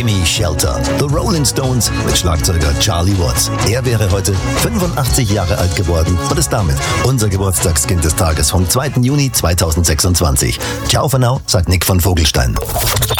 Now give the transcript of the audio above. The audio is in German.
Gimme Shelter. The Rolling Stones mit Schlagzeuger Charlie Watts. Er wäre heute 85 Jahre alt geworden und ist damit unser Geburtstagskind des Tages vom 2. Juni 2026. Ciao for now, sagt Nick von Vogelstein.